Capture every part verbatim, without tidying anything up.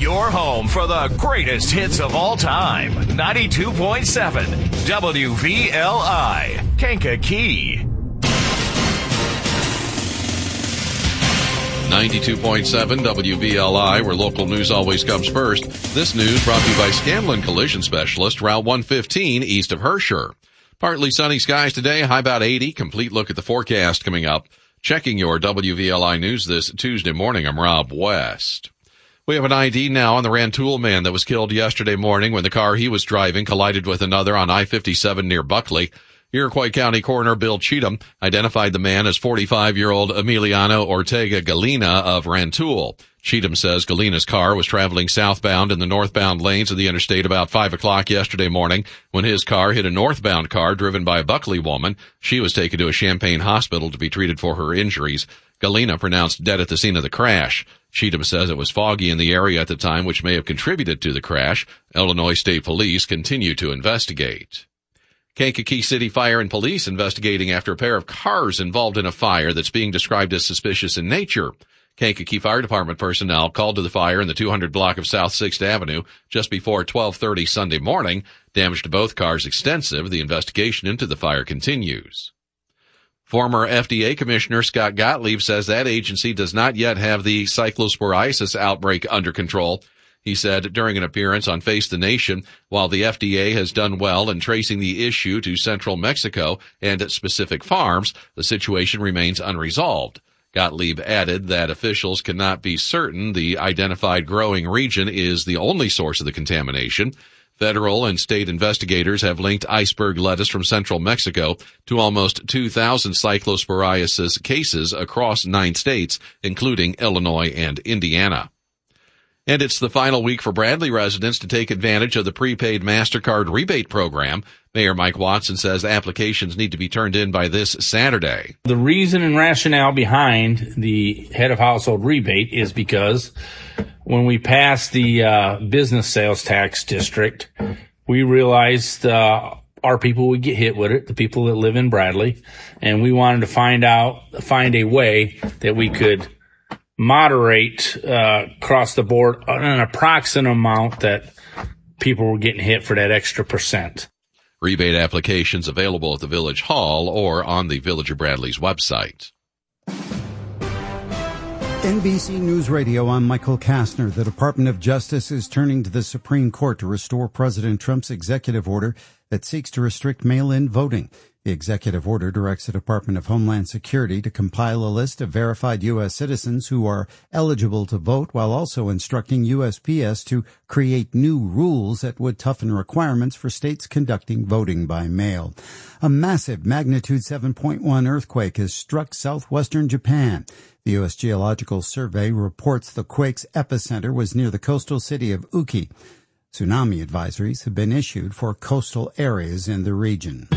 Your home for the greatest hits of all time. ninety-two point seven W V L I, Kankakee. ninety-two point seven W V L I, where local news always comes first. This news brought to you by Scanlon Collision Specialist, Route one fifteen, east of Herscher. Partly sunny skies today, high about eighty. Complete look at the forecast coming up. Checking your W V L I news this Tuesday morning, I'm Rob West. We have an I D now on the Rantoul man that was killed yesterday morning when the car he was driving collided with another on I fifty-seven near Buckley. Iroquois County Coroner Bill Cheatham identified the man as forty-five-year-old Emiliano Ortega Galena of Rantoul. Cheatham says Galena's car was traveling southbound in the northbound lanes of the interstate about five o'clock yesterday morning when his car hit a northbound car driven by a Buckley woman. She was taken to a Champaign hospital to be treated for her injuries. Galena pronounced dead at the scene of the crash. Cheatham says it was foggy in the area at the time, which may have contributed to the crash. Illinois State Police continue to investigate. Kankakee City Fire and Police investigating after a pair of cars involved in a fire that's being described as suspicious in nature. Kankakee Fire Department personnel called to the fire in the two hundred block of South sixth Avenue just before twelve thirty Sunday morning. Damage to both cars extensive. The investigation into the fire continues. Former F D A Commissioner Scott Gottlieb says that agency does not yet have the cyclosporiasis outbreak under control. He said during an appearance on Face the Nation, while the F D A has done well in tracing the issue to central Mexico and at specific farms, the situation remains unresolved. Gottlieb added that officials cannot be certain the identified growing region is the only source of the contamination. Federal and state investigators have linked iceberg lettuce from central Mexico to almost two thousand cyclosporiasis cases across nine states, including Illinois and Indiana. And it's the final week for Bradley residents to take advantage of the prepaid MasterCard rebate program. Mayor Mike Watson says applications need to be turned in by this Saturday. The reason and rationale behind the head of household rebate is because when we passed the uh, business sales tax district, we realized uh, our people would get hit with it, the people that live in Bradley, and we wanted to find out, find a way that we could moderate uh, across the board an approximate amount that people were getting hit for that extra percent. Rebate applications available at the Village Hall or on the Village of Bradley's website. N B C News Radio, I'm Michael Kastner. The Department of Justice is turning to the Supreme Court to restore President Trump's executive order that seeks to restrict mail-in voting. The executive order directs the Department of Homeland Security to compile a list of verified U S citizens who are eligible to vote, while also instructing U S P S to create new rules that would toughen requirements for states conducting voting by mail. A massive magnitude seven point one earthquake has struck southwestern Japan. The U S Geological Survey reports the quake's epicenter was near the coastal city of Uki. Tsunami advisories have been issued for coastal areas in the region.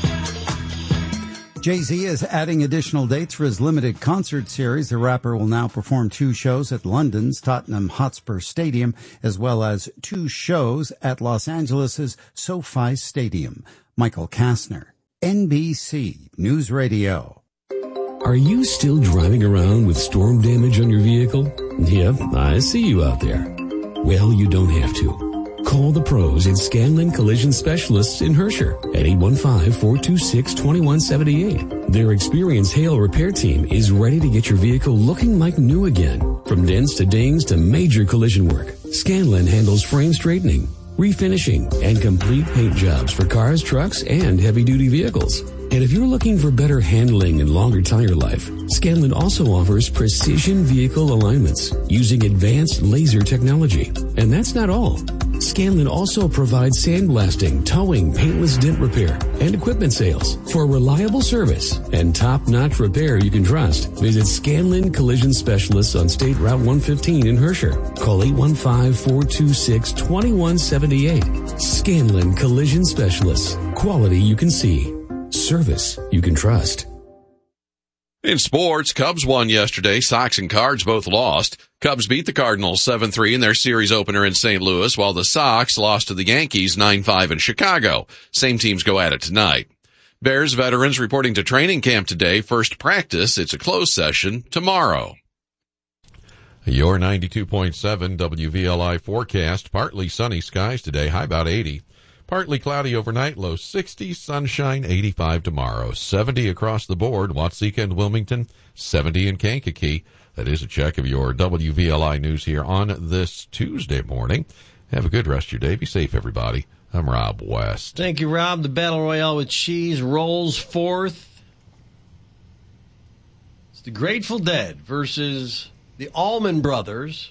Jay-Z is adding additional dates for his limited concert series. The rapper will now perform two shows at London's Tottenham Hotspur Stadium, as well as two shows at Los Angeles' SoFi Stadium. Michael Kastner, N B C News Radio. Are you still driving around with storm damage on your vehicle? Yep, I see you out there. Well, you don't have to. Call the pros at Scanlon Collision Specialists in Herscher at eight one five, four two six, two one seven eight. Their experienced hail repair team is ready to get your vehicle looking like new again. From dents to dings to major collision work, Scanlon handles frame straightening, refinishing, and complete paint jobs for cars, trucks, and heavy-duty vehicles. And if you're looking for better handling and longer tire life, Scanlon also offers precision vehicle alignments using advanced laser technology. And that's not all. Scanlon also provides sandblasting, towing, paintless dent repair, and equipment sales. For reliable service and top-notch repair you can trust, visit Scanlon Collision Specialists on State Route one fifteen in Herscher. Call eight one five, four two six, two one seven eight. Scanlon Collision Specialists. Quality you can see. Service you can trust. In sports, Cubs won yesterday. Sox and Cards both lost. Cubs beat the Cardinals seven three in their series opener in Saint Louis, while the Sox lost to the Yankees nine five in Chicago. Same teams go at it tonight. Bears veterans reporting to training camp today. First practice, it's a closed session tomorrow. Your ninety-two point seven W V L I forecast. Partly sunny skies today, high about eighty. Partly cloudy overnight, low sixty, sunshine eighty-five tomorrow. seventy across the board, Watseka and Wilmington, seventy in Kankakee. That is a check of your W V L I news here on this Tuesday morning. Have a good rest of your day. Be safe, everybody. I'm Rob West. Thank you, Rob. The Battle Royale with Cheese rolls forth. It's the Grateful Dead versus the Allman Brothers.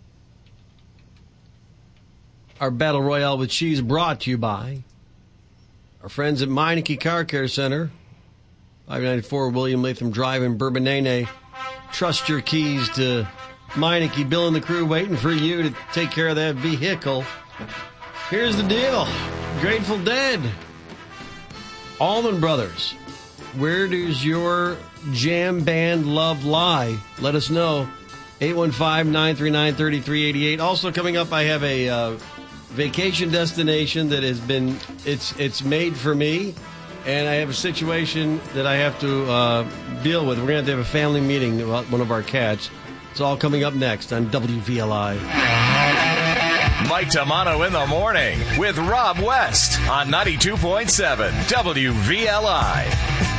Our Battle Royale with Cheese brought to you by our friends at Meineke Car Care Center, five ninety-four William Latham Drive in Bourbonnais. Trust your keys to Meineke. Bill and the crew waiting for you to take care of that vehicle. Here's the deal. Grateful Dead. Allman Brothers. Where does your jam band love lie? Let us know. eight one five, nine three nine, three three eight eight. Also coming up, I have a uh, vacation destination that has been, it's it's made for me, and I have a situation that I have to uh, deal with. We're going to have to have a family meeting about one of our cats. It's all coming up next on W V L I. Mike Tamano in the morning with Rob West on ninety-two point seven W V L I.